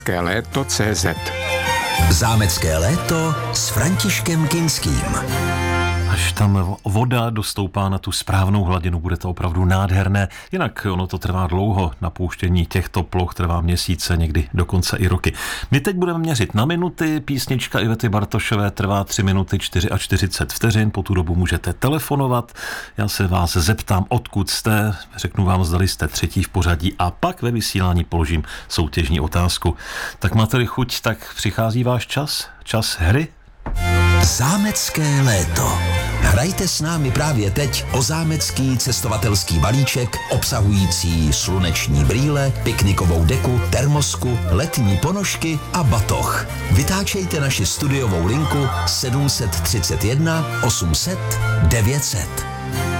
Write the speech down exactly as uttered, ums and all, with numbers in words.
Léto tečka cé zet. Zámecké léto s Františkem Kinským. Až tam voda dostoupá na tu správnou hladinu, bude to opravdu nádherné. Jinak ono to trvá dlouho, napouštění těchto ploch trvá měsíce, někdy dokonce i roky. My teď budeme měřit na minuty, písnička Ivety Bartošové trvá tři minuty čtyřicet čtyři vteřin, po tu dobu můžete telefonovat. Já se vás zeptám, odkud jste, řeknu vám, zdali jste třetí v pořadí a pak ve vysílání položím soutěžní otázku. Tak máte-li chuť, tak přichází váš čas, čas hry. Zámecké léto. Hrajte s námi právě teď o zámecký cestovatelský balíček obsahující sluneční brýle, piknikovou deku, termosku, letní ponožky a batoh. Vytáčejte naši studiovou linku sedm set třicet jedna osm set devět set.